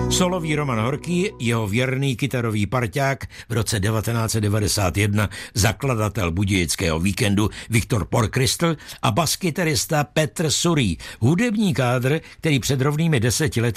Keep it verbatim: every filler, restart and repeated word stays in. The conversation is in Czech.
Solový Roman Horký, jeho věrný kytarový parťák, v roce devatenáct set devadesát jedna zakladatel budějického víkendu Viktor Porkristl a baskytarista Petr Surý, hudební kádr, který před rovnými deseti lety